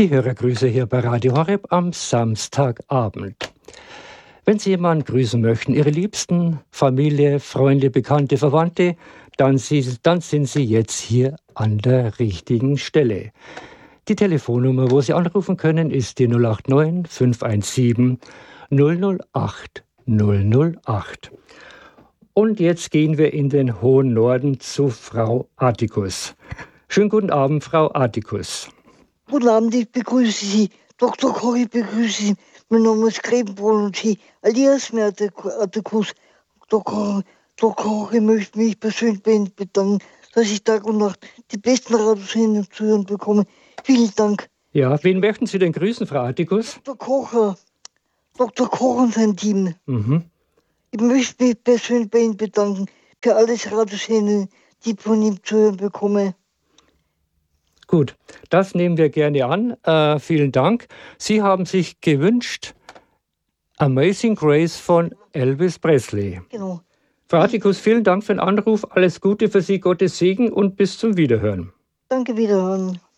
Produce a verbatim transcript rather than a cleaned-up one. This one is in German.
Die Hörergrüße hier bei Radio Horeb am Samstagabend. Wenn Sie jemanden grüßen möchten, Ihre Liebsten, Familie, Freunde, Bekannte, Verwandte, dann, Sie, dann sind Sie jetzt hier an der richtigen Stelle. Die Telefonnummer, wo Sie anrufen können, ist die null acht neun, fünf eins sieben, null null acht, null null acht. Und jetzt gehen wir in den hohen Norden zu Frau Atticus. Schönen guten Abend, Frau Atticus. Guten Abend, ich begrüße Sie. Doktor Koch, ich begrüße Sie. Mein Name ist Grebenbrunn und Sie, alias mir Atticus. Doktor Koch, ich möchte mich persönlich bei Ihnen bedanken, dass ich Tag und Nacht die besten Radiosendungen zu hören bekomme. Vielen Dank. Ja, wen möchten Sie denn grüßen, Frau Atticus? Doktor Koch, Doktor Koch und sein Team. Mhm. Ich möchte mich persönlich bei Ihnen bedanken für alles Radiosendungen, die ich von ihm zu hören bekomme. Gut, das nehmen wir gerne an. Äh, vielen Dank. Sie haben sich gewünscht Amazing Grace von Elvis Presley. Genau. Frau Atticus, vielen Dank für den Anruf. Alles Gute für Sie, Gottes Segen und bis zum Wiederhören. Danke, Wiederhören.